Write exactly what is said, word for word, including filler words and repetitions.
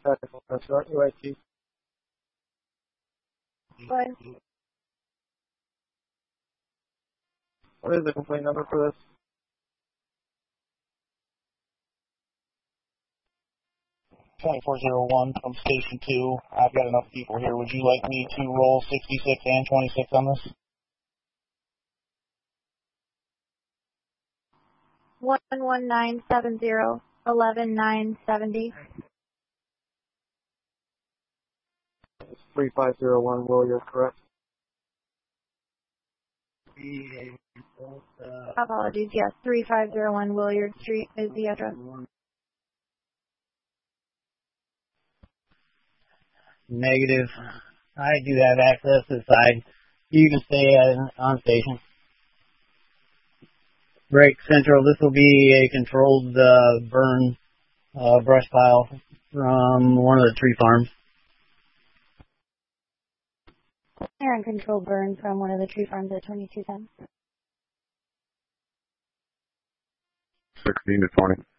That's right, U I T. Fine. What is the complaint number for this? twenty-four oh one from Station two. I've got enough people here. Would you like me to roll sixty-six and twenty-six on this? one one nine seven zero, eleven nine seventy. It's three five zero one Williard, correct? Apologies, yes, three five zero one Williard Street is the address. Negative. I do have access to the side. You can stay uh, on station. Break Central, this will be a controlled uh, burn uh, brush pile from one of the tree farms. Air and control burn from one of the tree farms at twenty-two ten. sixteen to twenty.